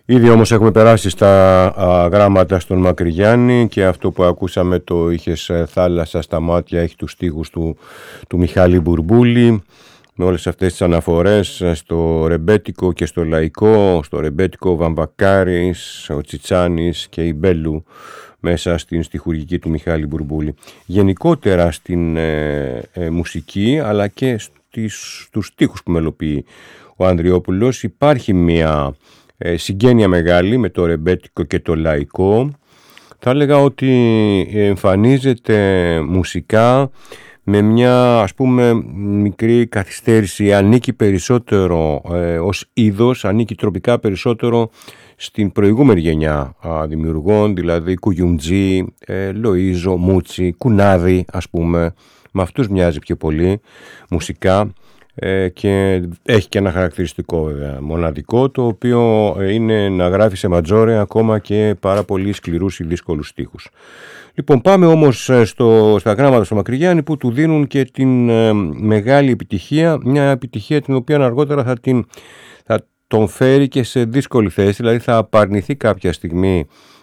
Ήδη όμως έχουμε περάσει στα γράμματα στον Μακρυγιάννη και αυτό που ακούσαμε, το «Είχες θάλασσα στα μάτια» έχει τους στίχους του Μιχάλη Μπουρμπούλη, με όλες αυτές τις αναφορές στο ρεμπέτικο και στο λαϊκό. Στο ρεμπέτικο ο Βαμβακάρης, ο Τσιτσάνης και η Μπέλου μέσα στην στιχουργική του Μιχάλη Μπουρμπούλη. Γενικότερα στην μουσική, αλλά και στους στίχους που μελοποιεί ο Ανδριόπουλος, υπάρχει μια συγγένεια μεγάλη με το ρεμπέτικο και το λαϊκό. Θα έλεγα ότι εμφανίζεται μουσικά με μια, ας πούμε, μικρή καθυστέρηση. Ανήκει περισσότερο ως είδος, ανήκει τροπικά περισσότερο στην προηγούμενη γενιά δημιουργών, δηλαδή Κουγιουμτζή, Λοΐζο, Μούτσι, Κουνάδη, ας πούμε. Με αυτούς μοιάζει πιο πολύ μουσικά. Και έχει και ένα χαρακτηριστικό βέβαια μοναδικό, το οποίο είναι να γράφει σε ματζόρε ακόμα και πάρα πολύ σκληρούς ή δύσκολους στίχους. Λοιπόν, πάμε όμως στα γράμματα στο Μακρυγιάννη, που του δίνουν και την μεγάλη επιτυχία, μια επιτυχία την οποία αργότερα θα τον φέρει και σε δύσκολη θέση, δηλαδή θα απαρνηθεί κάποια στιγμή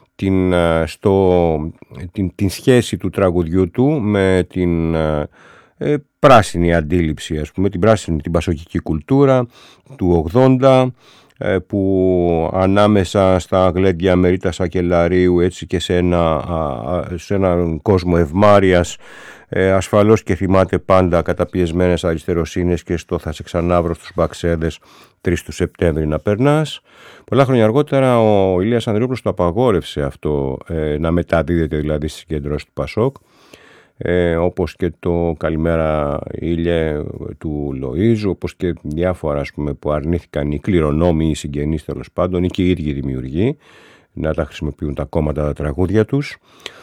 την σχέση του τραγουδιού του με την πράσινη αντίληψη, ας πούμε, την πασοκική κουλτούρα του 80, που ανάμεσα στα γλέντια Μερίτα Σακελαρίου, έτσι και σε έναν κόσμο ευμάρειας, ασφαλώς και θυμάται πάντα καταπιεσμένες αριστεροσύνες και στο «Θα σε ξανάβρω στους Μπαξέδες 3 του Σεπτέμβρη να περνάς». Πολλά χρόνια αργότερα ο Ηλίας Ανδριόπουλος το απαγόρευσε αυτό, να μεταδίδεται δηλαδή στις συγκεντρώσεις του Πασόκ, όπως και το «Καλημέρα Ήλιε» του Λοΐζου, όπως και διάφορα, ας πούμε, που αρνήθηκαν οι κληρονόμοι, οι συγγενείς τέλος πάντων, ή και οι ίδιοι δημιουργοί να τα χρησιμοποιούν τα κόμματα τα τραγούδια τους.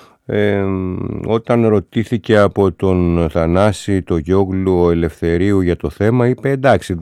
Όταν ρωτήθηκε από τον Θανάση το Γιόγλου ο Ελευθερίου για το θέμα, είπε εντάξει,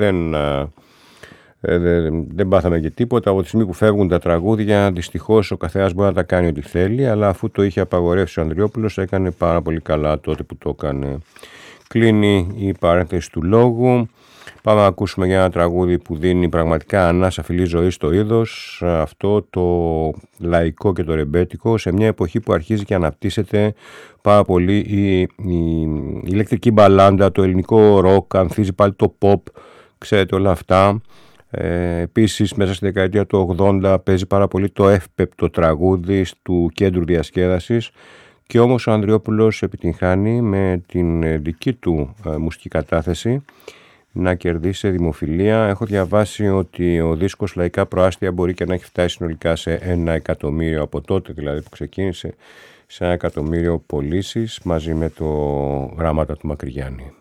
δεν πάθαμε και τίποτα. Από τη στιγμή που φεύγουν τα τραγούδια, δυστυχώς ο καθένας μπορεί να τα κάνει ό,τι θέλει, αλλά αφού το είχε απαγορεύσει ο Ανδριόπουλος, έκανε πάρα πολύ καλά τότε που το έκανε. Κλείνει η παρένθεση του λόγου. Πάμε να ακούσουμε για ένα τραγούδι που δίνει πραγματικά ανάσα φυλή ζωή στο είδος, αυτό το λαϊκό και το ρεμπέτικο, σε μια εποχή που αρχίζει και αναπτύσσεται πάρα πολύ η ηλεκτρική μπαλάντα, το ελληνικό ροκ, ανθίζει πάλι το pop, ξέρετε όλα αυτά. Επίσης μέσα στη δεκαετία του 80 παίζει πάρα πολύ το εύπεπτο τραγούδι του κέντρου διασκέδασης, και όμως ο Ανδριόπουλος επιτυγχάνει με την δική του μουσική κατάθεση να κερδίσει δημοφιλία. Έχω διαβάσει ότι ο δίσκος «Λαϊκά Προάστια» μπορεί και να έχει φτάσει συνολικά σε 1 εκατομμύριο από τότε, δηλαδή που ξεκίνησε, σε 1 εκατομμύριο πωλήσεις, μαζί με το «Γράμματα του Μακρυγιάννη».